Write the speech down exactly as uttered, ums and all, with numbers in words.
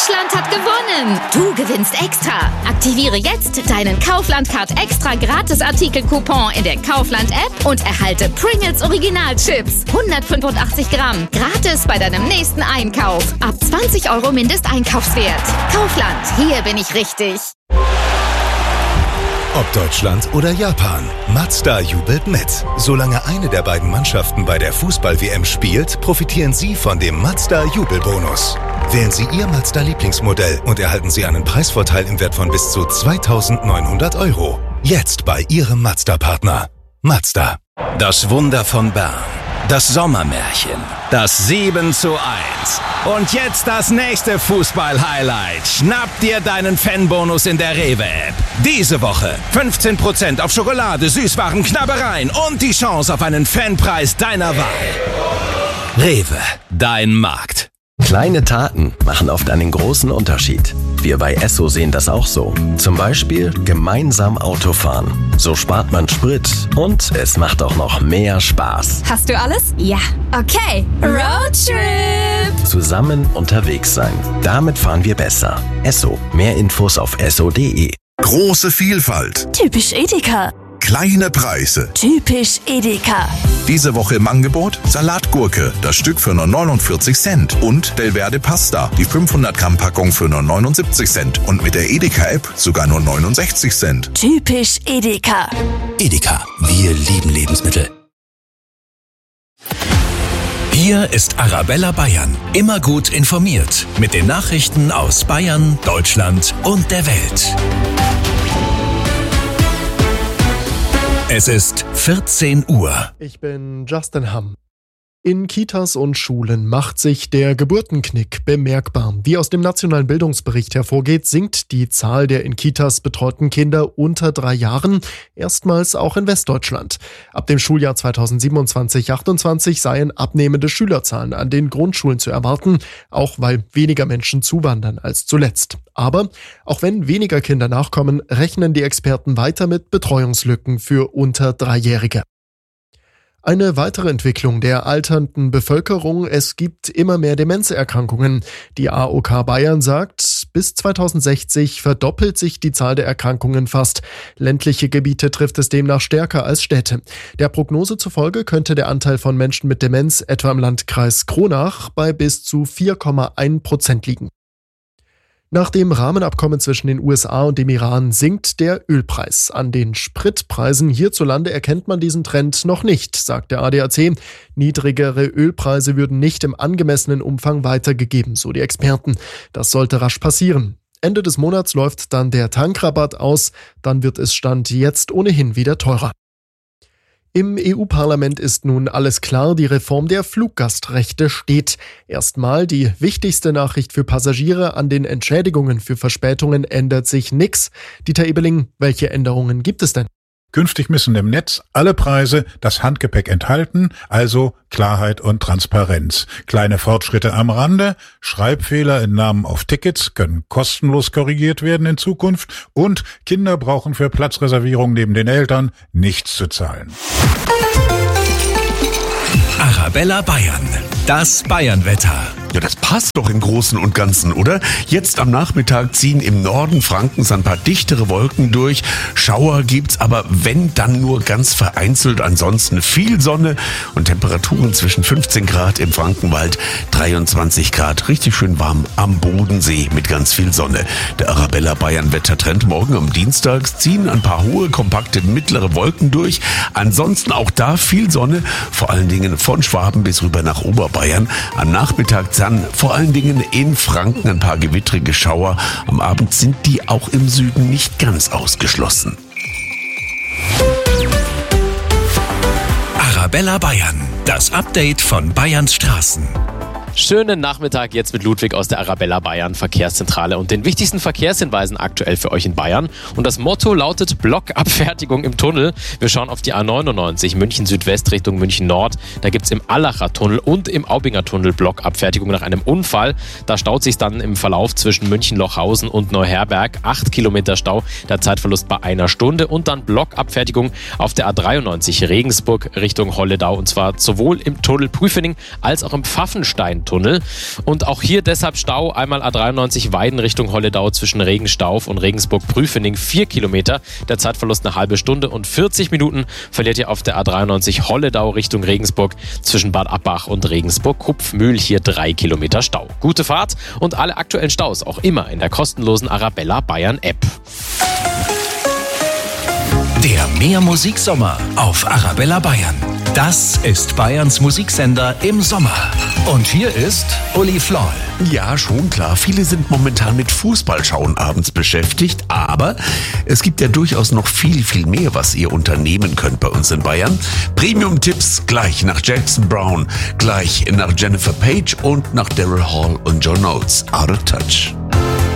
Deutschland hat gewonnen! Du gewinnst extra! Aktiviere jetzt deinen Kaufland-Card extra Gratis-Artikel-Coupon in der Kaufland-App und erhalte Pringles Original-Chips. hundertfünfundachtzig Gramm. Gratis bei deinem nächsten Einkauf. Ab zwanzig Euro Mindesteinkaufswert. Kaufland, hier bin ich richtig. Ob Deutschland oder Japan, Mazda jubelt mit. Solange eine der beiden Mannschaften bei der Fußball-W M spielt, profitieren Sie von dem Mazda Jubelbonus. Wählen Sie Ihr Mazda-Lieblingsmodell und erhalten Sie einen Preisvorteil im Wert von bis zu zweitausendneunhundert Euro. Jetzt bei Ihrem Mazda-Partner. Mazda. Das Wunder von Bern. Das Sommermärchen. Das sieben zu eins. Und jetzt das nächste Fußball-Highlight. Schnapp dir deinen Fanbonus in der Rewe-App. Diese Woche fünfzehn Prozent auf Schokolade, Süßwaren, Knabbereien und die Chance auf einen Fanpreis deiner Wahl. Rewe, dein Markt. Kleine Taten machen oft einen großen Unterschied. Wir bei Esso sehen das auch so. Zum Beispiel gemeinsam Autofahren. So spart man Sprit und es macht auch noch mehr Spaß. Hast du alles? Ja. Okay. Roadtrip! Zusammen unterwegs sein. Damit fahren wir besser. Esso. Mehr Infos auf esso punkt de. Große Vielfalt. Typisch Edeka. Kleine Preise. Typisch Edeka. Diese Woche im Angebot Salatgurke, das Stück für nur neunundvierzig Cent und Delverde Pasta, die fünfhundert Gramm Packung für nur neunundsiebzig Cent und mit der Edeka-App sogar nur neunundsechzig Cent. Typisch Edeka. Edeka, wir lieben Lebensmittel. Hier ist Arabella Bayern. Immer gut informiert mit den Nachrichten aus Bayern, Deutschland und der Welt. Es ist vierzehn Uhr. Ich bin Justin Hamm. In Kitas und Schulen macht sich der Geburtenknick bemerkbar. Wie aus dem Nationalen Bildungsbericht hervorgeht, sinkt die Zahl der in Kitas betreuten Kinder unter drei Jahren, erstmals auch in Westdeutschland. Ab dem Schuljahr zweitausendsiebenundzwanzig achtundzwanzig seien abnehmende Schülerzahlen an den Grundschulen zu erwarten, auch weil weniger Menschen zuwandern als zuletzt. Aber auch wenn weniger Kinder nachkommen, rechnen die Experten weiter mit Betreuungslücken für unter Dreijährige. Eine weitere Entwicklung der alternden Bevölkerung: Es gibt immer mehr Demenzerkrankungen. Die A O K Bayern sagt, bis zweitausendsechzig verdoppelt sich die Zahl der Erkrankungen fast. Ländliche Gebiete trifft es demnach stärker als Städte. Der Prognose zufolge könnte der Anteil von Menschen mit Demenz etwa im Landkreis Kronach bei bis zu vier Komma eins Prozent liegen. Nach dem Rahmenabkommen zwischen den U S A und dem Iran sinkt der Ölpreis. An den Spritpreisen hierzulande erkennt man diesen Trend noch nicht, sagt der A D A C. Niedrigere Ölpreise würden nicht im angemessenen Umfang weitergegeben, so die Experten. Das sollte rasch passieren. Ende des Monats läuft dann der Tankrabatt aus, dann wird es Stand jetzt ohnehin wieder teurer. Im E U-Parlament ist nun alles klar, die Reform der Fluggastrechte steht. Erstmal die wichtigste Nachricht für Passagiere: An den Entschädigungen für Verspätungen ändert sich nichts. Dieter Ebeling, welche Änderungen gibt es denn? Künftig müssen im Netz alle Preise das Handgepäck enthalten, also Klarheit und Transparenz. Kleine Fortschritte am Rande: Schreibfehler in Namen auf Tickets können kostenlos korrigiert werden in Zukunft und Kinder brauchen für Platzreservierung neben den Eltern nichts zu zahlen. Arabella Bayern, das Bayernwetter. Ja, das passt doch im Großen und Ganzen, oder? Jetzt am Nachmittag ziehen im Norden Frankens ein paar dichtere Wolken durch. Schauer gibt's, aber wenn, dann nur ganz vereinzelt. Ansonsten viel Sonne und Temperaturen zwischen fünfzehn Grad im Frankenwald, dreiundzwanzig Grad. Richtig schön warm am Bodensee mit ganz viel Sonne. Der Arabella Bayern Wettertrend: Morgen am Dienstag ziehen ein paar hohe, kompakte, mittlere Wolken durch. Ansonsten auch da viel Sonne, vor allen Dingen von Schwaben bis rüber nach Oberbayern. Am Nachmittag dann vor allen Dingen in Franken ein paar gewittrige Schauer. Am Abend sind die auch im Süden nicht ganz ausgeschlossen. Arabella Bayern, das Update von Bayerns Straßen. Schönen Nachmittag jetzt mit Ludwig aus der Arabella Bayern Verkehrszentrale und den wichtigsten Verkehrshinweisen aktuell für euch in Bayern. Und das Motto lautet Blockabfertigung im Tunnel. Wir schauen auf die A neunundneunzig München Südwest Richtung München Nord. Da gibt es im Allacher Tunnel und im Aubinger Tunnel Blockabfertigung nach einem Unfall. Da staut sich dann im Verlauf zwischen München-Lochhausen und Neuherberg. Acht Kilometer Stau, der Zeitverlust bei einer Stunde. Und dann Blockabfertigung auf der A dreiundneunzig Regensburg Richtung Holledau. Und zwar sowohl im Tunnel Prüfening als auch im Pfaffenstein. Bayern-Tunnel. Und auch hier deshalb Stau. Einmal A dreiundneunzig Weiden Richtung Holledau zwischen Regenstauf und Regensburg-Prüfening vier Kilometer. Der Zeitverlust eine halbe Stunde und vierzig Minuten verliert ihr auf der A dreiundneunzig Holledau Richtung Regensburg zwischen Bad Abbach und Regensburg-Kupfmühl. Hier drei Kilometer Stau. Gute Fahrt und alle aktuellen Staus auch immer in der kostenlosen Arabella Bayern App. Der Mehrmusiksommer auf Arabella Bayern. Das ist Bayerns Musiksender im Sommer. Und hier ist Uli Floll. Ja, schon klar. Viele sind momentan mit Fußballschauen abends beschäftigt. Aber es gibt ja durchaus noch viel, viel mehr, was ihr unternehmen könnt bei uns in Bayern. Premium-Tipps gleich nach Jackson Brown, gleich nach Jennifer Page und nach Daryl Hall und John Oates. Out of Touch.